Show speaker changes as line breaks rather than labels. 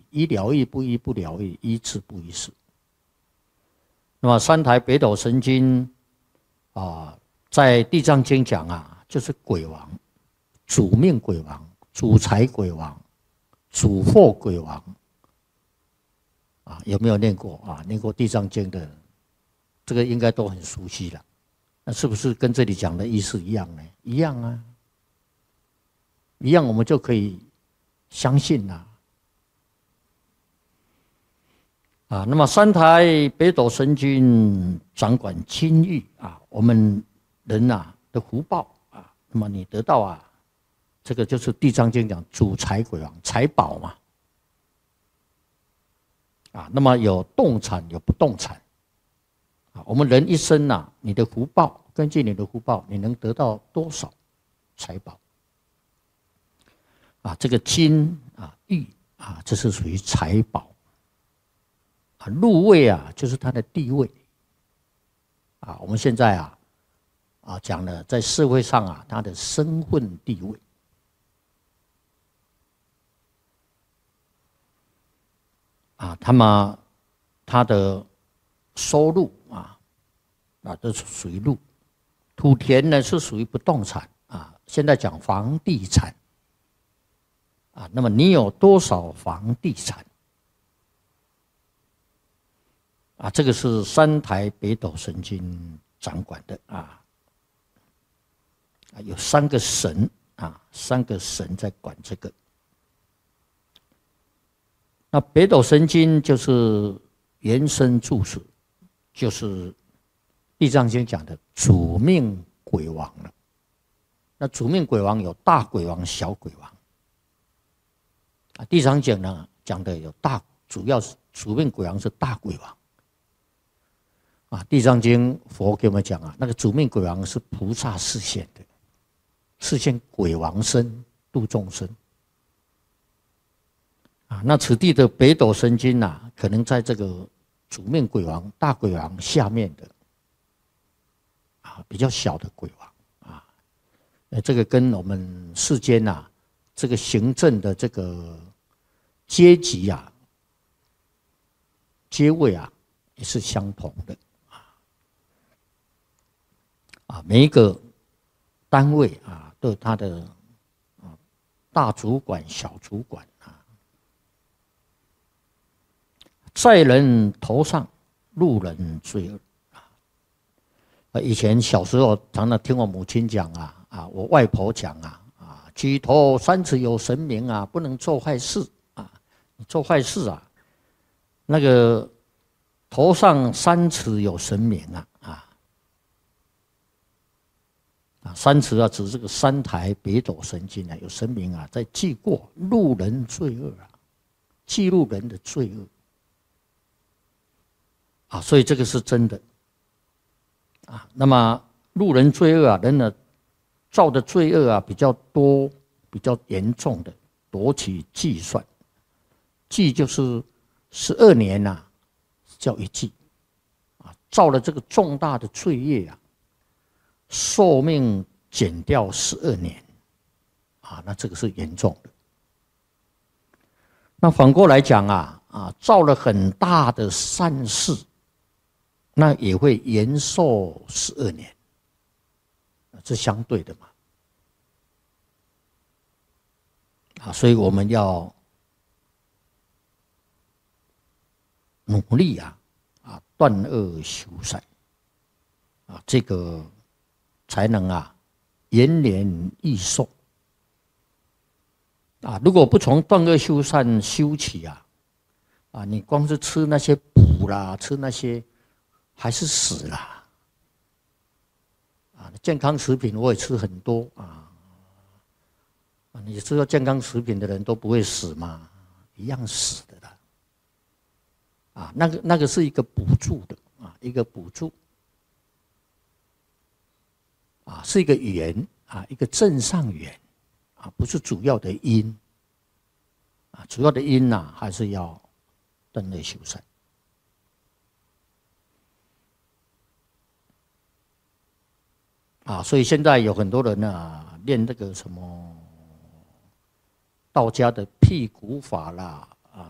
一了义不一不了义，一次不一事。那么三台北斗神经啊，在地藏经讲啊，就是鬼王、主命鬼王、主财鬼王、主祸鬼王啊，有没有念过啊？念过地藏经的，这个应该都很熟悉了。那是不是跟这里讲的意思一样呢？一样啊，一样，我们就可以相信啦。啊，那么三台北斗神经掌管金玉啊，我们人呐的福报啊，那么你得到啊，这个就是地藏经讲主财鬼王，财宝嘛。啊，那么有动产有不动产。啊，我们人一生呐，你的福报，根据你的福报，你能得到多少财宝？啊，这个金啊、玉啊，这是属于财宝。啊，禄位啊，就是他的地位。啊，我们现在讲了，在社会上啊，他的身份地位。啊，他的收入这是属于禄。土田呢是属于不动产啊，现在讲房地产。啊，那么你有多少房地产？啊，这个是三台北斗神经掌管的啊，有三个神啊，三个神在管这个。那北斗神经就是延伸注释，就是地藏经讲的主命鬼王了。那主命鬼王有大鬼王、小鬼王。啊，地藏经呢讲的有大，主要是主命鬼王是大鬼王。啊，地藏经佛给我们讲啊，那个主命鬼王是菩萨示现的，示现鬼王身度众生。啊，那此地的北斗神经啊，可能在这个主命鬼王、大鬼王下面的啊，比较小的鬼王啊，这个跟我们世间这个行政的这个阶级阶位也是相同的。每一个单位都有它的大主管、小主管在人头上，路人罪恶以前小时候常常听我母亲讲我外婆讲举头三尺有神明不能做坏事你做坏事那个头上三尺有神明三尺指这个三台北斗神经有神明在记过路人罪恶记录人的罪恶所以这个是真的那么路人罪恶人呢造的罪恶比较多、比较严重的，夺取计算，计就是12年叫一计造了这个重大的罪业寿命减掉12年那这个是严重的。那反过来讲造了很大的善事，那也会延寿12年，这相对的嘛。所以我们要努力断恶修善这个才能延年益寿如果不从断恶修善修起你光是吃那些补啦，吃那些还是死啦健康食品我也吃很多你知道健康食品的人都不会死吗？一样死的啦那个是一个补助的一个补助是一个缘一个正上缘不是主要的因主要的因还是要断恶修善所以现在有很多人练那个什么道家的辟谷法啦、